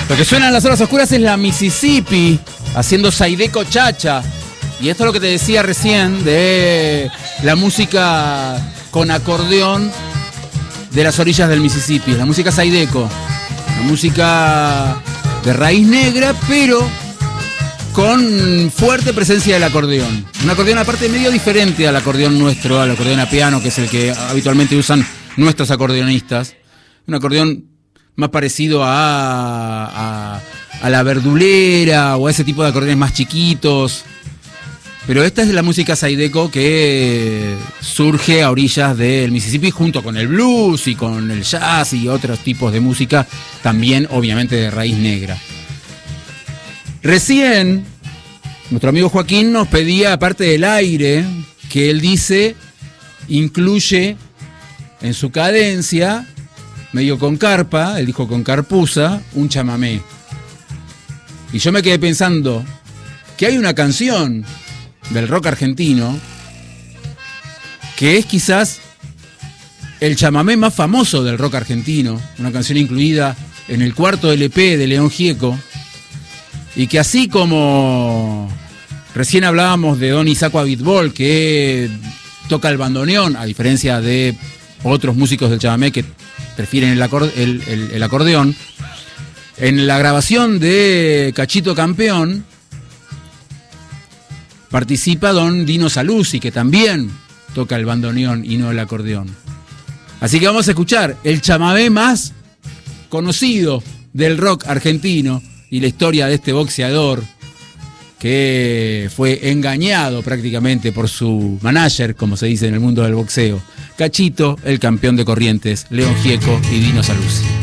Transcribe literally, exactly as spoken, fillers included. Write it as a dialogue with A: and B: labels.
A: Lo que suena en las horas oscuras es la Mississippi haciendo Zydeco Chacha. Y esto es lo que te decía recién de la música con acordeón de las orillas del Mississippi. La música Zydeco. La música de raíz negra, pero con fuerte presencia del acordeón. Un acordeón aparte medio diferente al acordeón nuestro, al acordeón a piano, que es el que habitualmente usan nuestros acordeonistas. Un acordeón más parecido a, a, a la verdulera o a ese tipo de acordeones más chiquitos. Pero esta es la música Zydeco que surge a orillas del Mississippi junto con el blues y con el jazz y otros tipos de música, también obviamente de raíz negra. Recién nuestro amigo Joaquín nos pedía, aparte del aire, que él dice, incluye en su cadencia, medio con carpa, él dijo con carpuza, un chamamé. Y yo me quedé pensando que hay una canción del rock argentino que es quizás el chamamé más famoso del rock argentino, una canción incluida en el cuarto L P de León Gieco, y que así como recién hablábamos de don Isaco Abitbol, que toca el bandoneón, a diferencia de otros músicos del chamamé que prefieren el, acorde, el, el, el acordeón, en la grabación de Cachito Campeón participa don Dino Saluzzi, que también toca el bandoneón y no el acordeón. Así que vamos a escuchar el chamamé más conocido del rock argentino y la historia de este boxeador que fue engañado prácticamente por su manager, como se dice en el mundo del boxeo. Cachito, el campeón de Corrientes, León Gieco y Dino Saluzzi.